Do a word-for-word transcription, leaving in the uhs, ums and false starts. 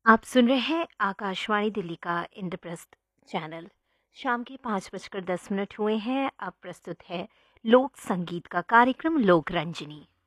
आप सुन रहे हैं आकाशवाणी दिल्ली का इंद्रप्रस्थ चैनल। शाम के पाँच बजकर दस मिनट हुए हैं। अब प्रस्तुत है लोक संगीत का कार्यक्रम लोक रंजनी।